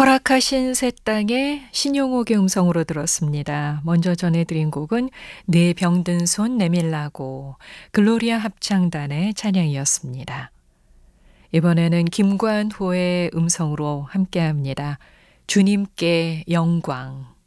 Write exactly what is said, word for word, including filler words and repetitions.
허락하신 새 땅의 신용옥의 음성으로 들었습니다. 먼저 전해드린 곡은 내 병든 손 내밀라고 글로리아 합창단의 찬양이었습니다. 이번에는 김관호의 음성으로 함께합니다. 주님께 영광.